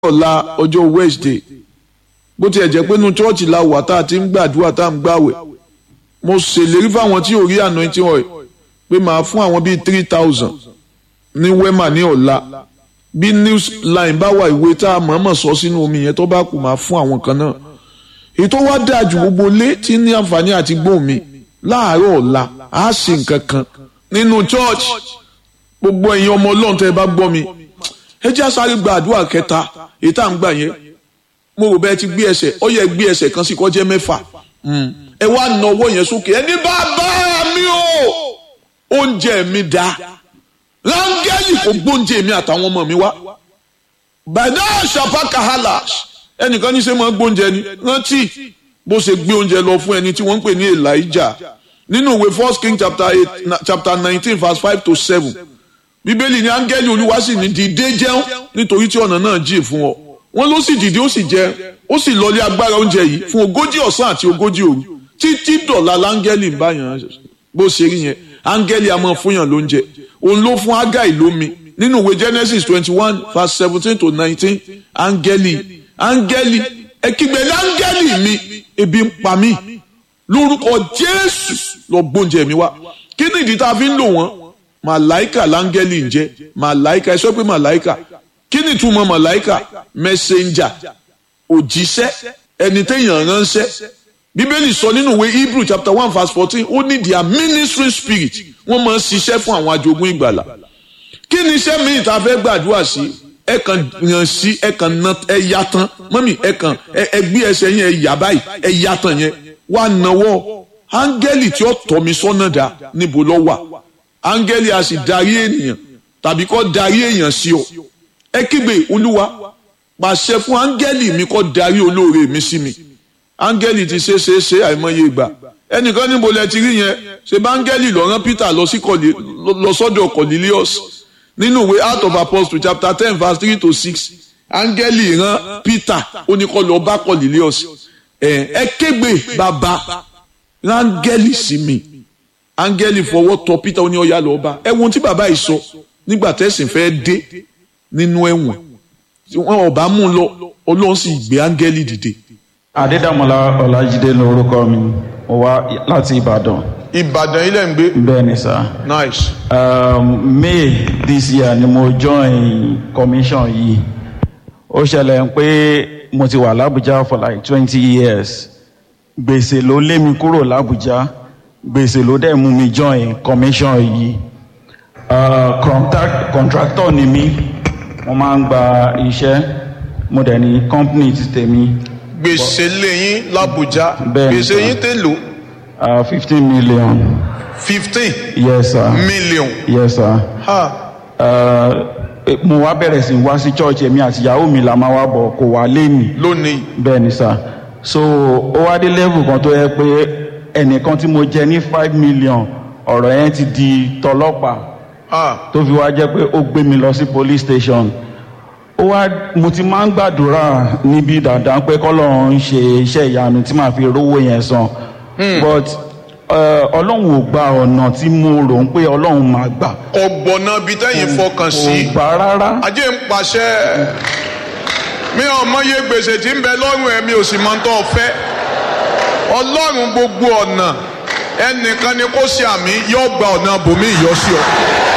ọ̀la ọjọ́ Wednesday bó tiẹ̀ jẹ́ pé inú chọ́ọ̀chì la wà tá a ti ń gbàdúrà tá a ń gbàwẹ̀ mo ṣèlérí fáwọn tí ò rí anointing oil pé màá fún àwọn bíi 3,000 ní wema ní ọ̀la bí news line bá wà ìwé tá a mọ̀ọ́mọ̀ sọ sínú omi yẹn tó bá kù máa fún àwọn kan náà èyí tó wá dáa jù gbogbo lé tí ní àǹfààní àti gbóhùn mi láàárọ̀ ọ̀la á ṣe nǹkan kan nínú church gbogbo ẹ̀yin ọmọ Ọlọ́run tẹ́ ẹ bá gbọ́ mi ẹ jẹ́ sáré gba àdúrà kẹta èyí tá à ń gbà yẹn mo rò bẹ́ẹ̀ ti gbé ẹsẹ̀ ó yẹ gbé ẹsẹ̀ kan sí kó jẹ́ mẹ́fà ẹ wá na ọwọ́ yẹn sókè ẹni bàbá mi o oúnjẹ mi dá rángẹ́lì kò gbóúnjẹ mi àtàwọn ọmọ mi wá bàdá ṣàpá kàhálà ẹnìkan ní ṣe máa gbóúnjẹ ni rántí bó ṣe gbé oúnjẹ lọ fún ẹni tí wọ́n ń pè ní Elijah nínú ìwé 1 King chapter 19 verse 5 to 7 bíbélì ní áńgẹ́lì olúwa sì ní dìde jẹun nítorí tí ọ̀nà náà jìn fún ọ wọ́n ló sì dìde ó sì jẹ ó sì lọlé agbára oúnjẹ yìí fún 40 ọ̀sán àti 40 òru títí dọ̀la láńgẹ́lì ń báyàn bó ṣe rí yẹn áńgẹ́lì a máa fúnyàn lóúnjẹ òun ló fún Ágáì lómi nínú ìwé Genesis 21 verse 17 to 19 áńgẹ́lì ẹ kígbe láńgẹ́lì mi ebi ń pa mí lórúkọ Jésù lọ gbóúnjẹ mi wá kí ni ìdí tá a fi ń lò wọ́n màláìkà láńgẹ́lì ń jẹ́ màláìkà ẹ sọ pé màláìkà kí ni ìtumọ̀ màláìkà messenger òjíṣẹ́ ẹni téèyàn ránṣẹ́ bíbélì sọ nínú ìwé Hebrew chapter 1 verse 14 ó ní their ministry spirit wọ́n máa ń ṣiṣẹ́ fún àwọn ajogún ìgbàlà kí ni iṣẹ́ mi ìta fẹ́ gbàdúrà sí ẹ kàn yàn sí ẹ kàn ná ẹ yá tán mọ́mì ẹ kàn ẹ gbé ẹsẹ̀ yẹn ẹ yá báyìí ẹ yá tán yẹn wà náwó áńgẹ́lì tí ó tọ́ mi sọ́nà dá níbo ló wà áńgẹ́lì a sì darí ènìyàn tàbí kó darí èèyàn sí ọ ẹ kígbe olúwa pàṣẹ fún áńgẹ́lì mi kó darí olóore mi sí mi áńgẹ́lì ti ṣe àìmọye ìgbà ẹnìkan níbo lẹ ti rí yẹn ṣe bá áńgẹ́lì lọ rán Peter lọ sọ́dọ̀ Cornelius nínú ìwé Acts of Apostles chapter 10 verse 3 to 6 áńgẹ́lì rán Peter ó ní kó lọ bá Cornelius ẹ kígbe bàbá áńgẹ́lì sí mi áńgẹ́lì fọwọ́ tọ Peter ó ní ọ̀yá lọ bá ẹ wo ohun tí bàbá yìí sọ nígbà tẹ́sìn fẹ́ dé nínú ẹ̀wọ̀n wọn ọba mú un lọ Ọlọ́run sì gbé áńgẹ́lì dìde. Adédàmọ́lá Ọlájídé lórúkọ mi mo wá láti Ìbàdàn. Ìbàdàn ilẹ̀ ń gbé. Bẹ́ẹ̀ ni sá. Nice. May this year ni mo join commission yìí ó ṣẹlẹ̀ pé mo ti wà l'Abuja for like 20 years gbèsè ló lé mi kúrò l'Abuja gbèsè ló dẹ̀ mú mi join commission yìí contractor ni mí mo máa ń gba iṣẹ́ mo dẹ̀ ní company ti tèmi. gbèsè lẹ́yìn l'Abuja gbèsè yín tèlò. 15 million. 15. Yes sir. Million. Yes sir. Mo wá bẹ̀rẹ̀ sí wá sí church èmi àti ìyàwó mi la máa wá bọ̀ kò wá lé mi. Lónìí. Bẹ́ẹ̀ ni sir. So ó wá dé level kan tó yẹ pé ẹnìkan tí mo jẹ ní 5 million ọ̀rọ̀ yẹn ti di tọlọ́pàá. Tó fi wá jẹ́ pé ó gbé mi lọ sí police station. Mo ti máa ń gbàdúrà níbi dáadáa pé k'Ọlọ́run ṣe iṣẹ́ ìyanu tí màá fi rówó yẹn san. But Ọlọ́run ò gba ọ̀nà tí mo rò ń pé Ọlọ́run máa gbà. ọ̀gbọ̀nà bíi tẹ́yìn fọkàn sí. kò gbà rárá. ajé ń pàṣẹ mi ò mọye gbèsè tí ń bẹ lọ́rùn ẹ̀ mi ò sì mọ tó fẹ́ Ọlọ́run gbogbo ọ̀nà ẹnìkan ni kó ṣe àmì yóò gba ọ̀nà bòmí ìyọ́sí ọ.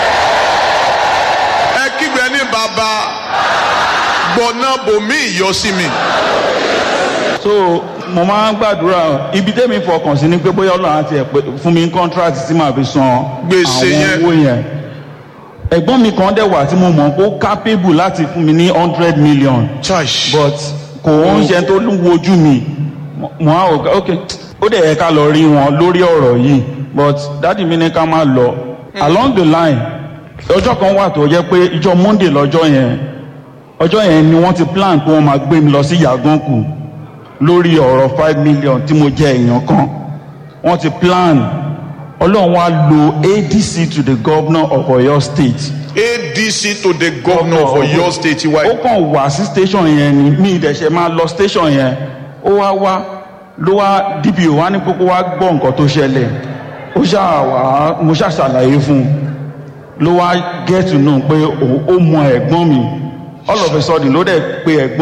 ẹ kígbe ní bàbá gbọ̀nà bòmí ìyọ́sí mi. So mo máa ń gbàdúrà ibi tẹ́mi fọkàn sí ni pé bóyá Ọlọ́run àti ẹ̀ fún mi contract tí màá fi san gbèsè yẹn àwọn owó yẹn. Ẹ̀gbọ́n mi kan dẹ̀ wà tí mo mọ̀ kó capable láti fún mi ní 100 million. But kò ń ṣe tó wojú mi mo á wò ok ó dẹ̀ yẹ ká lọ rí wọn lórí ọ̀rọ̀ yìí but dáàdì mi ní ká máa lọ. Along the line ọjọ́ kan wà tó jẹ́ pé ìjọ Monday lọ́jọ́ yẹn ni wọ́n ti plan pé wọ́n máa gbé mi lọ sí Yàgánkù lórí ọ̀rọ̀ 5 million tí mo jẹ èèyàn kan wọ́n ti plan Ọlọ́run wá lo ADC to the governor of Oyo State. ADC to the governor of Oyo State. Ó kàn wá sí station yẹn ni mi ìdẹ̀ṣẹ̀ máa lọ station yẹn ó wá ló wá DPO wá ní kókó wá gbọ́ nǹkan tó ṣẹlẹ̀ mo ṣàṣàlàyé fún un ló wá get to know pé ó mọ ẹ̀gbọ́n mi all of a sudden ló dẹ̀ pe ẹ̀gbọ́n